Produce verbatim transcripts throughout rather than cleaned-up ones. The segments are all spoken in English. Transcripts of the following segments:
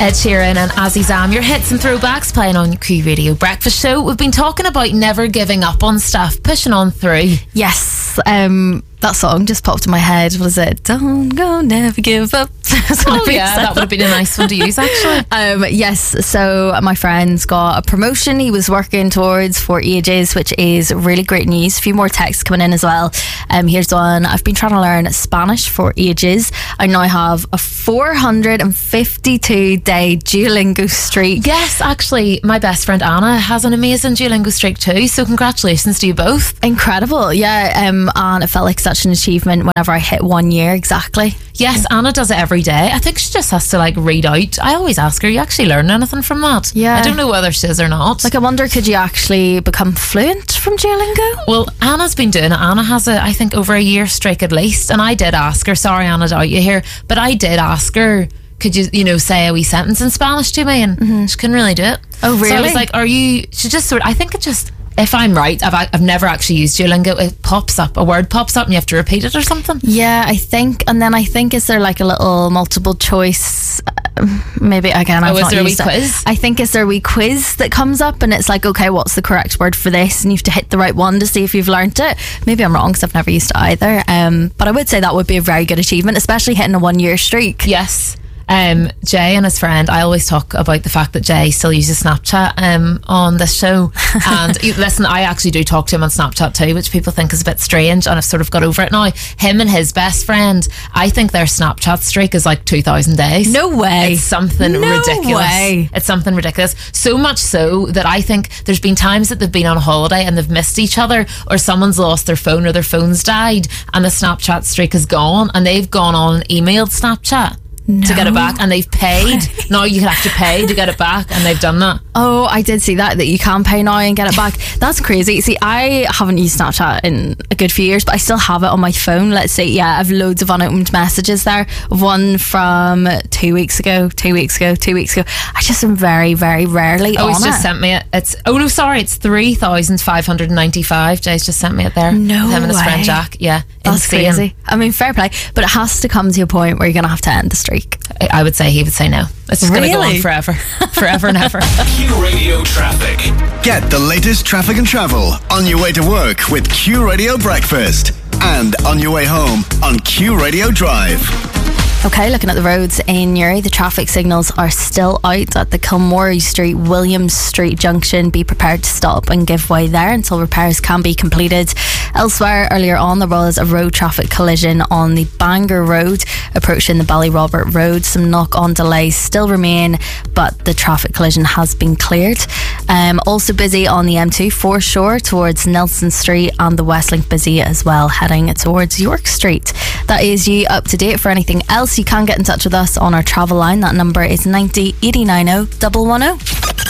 Ed Sheeran and Azzy Zam, your hits and throwbacks playing on Q Radio Breakfast Show. We've been talking about never giving up on stuff, pushing on through. Yes, um, that song just popped in my head. Was it Don't Go, Never Give Up? Oh yeah, that would have been a nice one to use actually. Um, yes, so my friend's got a promotion he was working towards for ages, which is really great news. A few more texts coming in as well. Um, here's one. I've been trying to learn Spanish for ages. I now have a four hundred fifty-two day Duolingo streak. Yes, actually, my best friend Anna has an amazing Duolingo streak too, so congratulations to you both. Incredible, yeah. Um, and it felt like such an achievement whenever I hit one year exactly. Yes, Anna does it every day. I think she just has to like read out. I always ask her, you actually learn anything from that? Yeah. I don't know whether she is or not. Like, I wonder, could you actually become fluent from Duolingo? Well, Anna's been doing it. Anna has a, I think, over a year streak at least. And I did ask her, sorry Anna to out you here, but I did ask her, could you, you know, say a wee sentence in Spanish to me? And mm-hmm. she couldn't really do it. Oh, really? So I was like, are you, she just sort of, I think it just, if I'm right, I've I've never actually used Duolingo. It pops up, a word pops up and you have to repeat it or something. Yeah, I think. And then I think, is there like a little multiple choice, uh, maybe again, I've oh, not is there a wee used it. quiz? I think is there a wee quiz that comes up and it's like, okay, what's the correct word for this? And you have to hit the right one to see if you've learnt it. Maybe I'm wrong because I've never used it either. Um, but I would say that would be a very good achievement, especially hitting a one year streak. Yes. Um, Jay and his friend, I always talk about the fact that Jay still uses Snapchat um, on this show. And listen, I actually do talk to him on Snapchat too, which people think is a bit strange, and I've sort of got over it now. Him and his best friend, I think their Snapchat streak is like two thousand days. No way. It's something no ridiculous. Way. It's something ridiculous. So much so that I think there's been times that they've been on holiday and they've missed each other, or someone's lost their phone or their phone's died and the Snapchat streak is gone, and they've gone on and emailed Snapchat No. to get it back, and they've paid. Now you have to pay to get it back, and they've done that. Oh, I did see that, that you can pay now and get it back. That's crazy. See, I haven't used Snapchat in a good few years, but I still have it on my phone. Let's say, yeah, I've loads of unopened messages there. One from two weeks ago, two weeks ago, two weeks ago. I just am very, very rarely oh, on it. Oh, he's just sent me it. It's, oh no, sorry, it's three thousand five hundred ninety-five. Jay's just sent me it there. No Him and his way. friend Jack. Yeah. That's insane. crazy. I mean, fair play, but it has to come to a point where you're going to have to end the streak. I would say he would say no. It's just really? going to go on forever. Forever and ever. Q Radio Traffic. Get the latest traffic and travel on your way to work with Q Radio Breakfast, and on your way home on Q Radio Drive. Okay, looking at the roads in Newry, the traffic signals are still out at the Kilmorey Street, Williams Street junction. Be prepared to stop and give way there until repairs can be completed. Elsewhere, earlier on, there was a road traffic collision on the Bangor Road, approaching the Ballyrobert Road. Some knock-on delays still remain, but the traffic collision has been cleared. Um, also busy on the M two foreshore towards Nelson Street, and the Westlink busy as well, heading towards York Street. That is you up to date. For anything else, you can get in touch with us on our travel line. That number is ninety eighty ninety one one zero.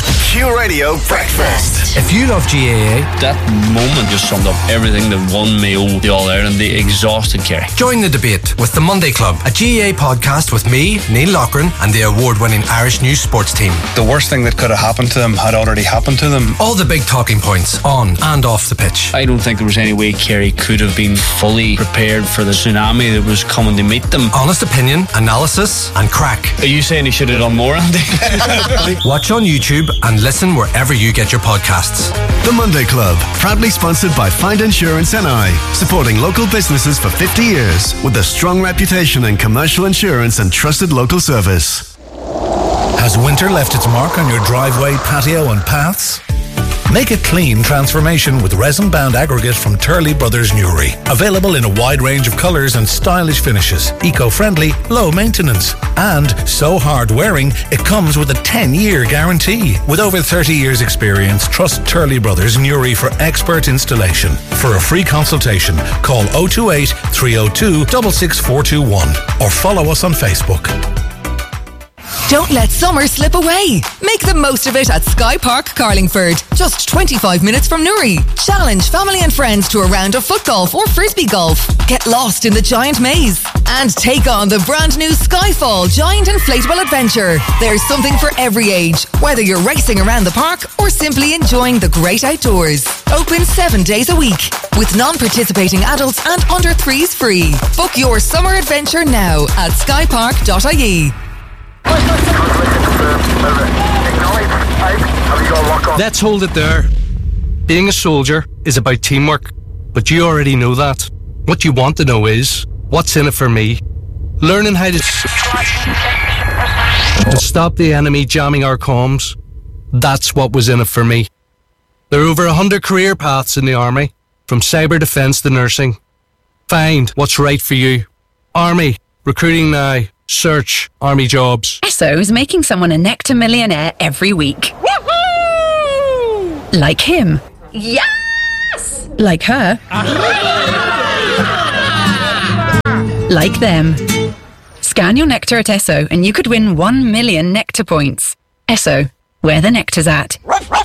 Q Radio Breakfast. If you love G A A, that moment just summed up everything that one meal, the All Ireland, the exhausted Kerry. Join the debate with the Monday Club, a G A A podcast with me, Neil Loughran, and the award-winning Irish News Sports team. The worst thing that could have happened to them had already happened to them. All the big talking points on and off the pitch. I don't think there was any way Kerry could have been fully prepared for the tsunami that was coming to meet them. Honest opinion, analysis, and crack. Are you saying he should have done more, Andy? Watch on YouTube and listen wherever you get your podcasts. The Monday Club, proudly sponsored by Find Insurance N I, supporting local businesses for fifty years with a strong reputation in commercial insurance and trusted local service. Has winter left its mark on your driveway, patio and paths? Make a clean transformation with resin-bound aggregate from Turley Brothers Newry. Available in a wide range of colours and stylish finishes. Eco-friendly, low maintenance. And so hard-wearing, it comes with a ten-year guarantee. With over thirty years experience, trust Turley Brothers Newry for expert installation. For a free consultation, call oh two eight, three oh two, six six four two one or follow us on Facebook. Don't let summer slip away. Make the most of it at Sky Park, Carlingford. Just twenty-five minutes from Newry. Challenge family and friends to a round of foot golf or frisbee golf. Get lost in the giant maze. And take on the brand new Skyfall Giant Inflatable Adventure. There's something for every age, whether you're racing around the park or simply enjoying the great outdoors. Open seven days a week, with non-participating adults and under threes free. Book your summer adventure now at sky park dot I E. Let's hold it there. Being a soldier is about teamwork, but you already know that. What you want to know is, what's in it for me? Learning how to, to stop the enemy jamming our comms. That's what was in it for me. There are over a hundred career paths in the Army, from cyber defence to nursing. Find what's right for you. Army, recruiting now. Search Army jobs. Esso is making someone a Nectar millionaire every week. Woohoo! Like him. Yes! Like her. Like them. Scan your Nectar at Esso and you could win one million Nectar points. Esso, where the nectar's at.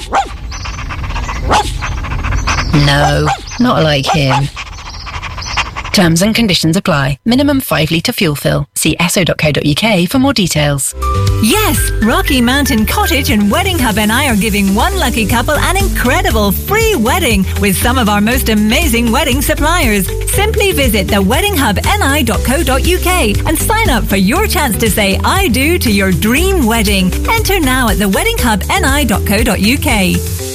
No, not like him. Terms and conditions apply. Minimum five litre fuel fill. See esso dot co dot uk for more details. Yes, Rocky Mountain Cottage and Wedding Hub and I are giving one lucky couple an incredible free wedding with some of our most amazing wedding suppliers. Simply visit the wedding hub n i dot co dot uk and sign up for your chance to say I do to your dream wedding. Enter now at the wedding hub n i dot co dot uk.